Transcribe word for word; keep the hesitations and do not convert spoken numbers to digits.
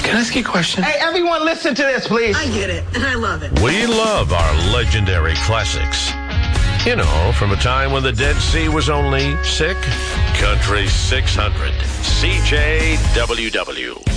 Can I ask you a question? Hey, everyone, listen to this, please. I get it, and I love it. We love our legendary classics. You know, from a time when the Dead Sea was only sick. Country six hundred. C J W W.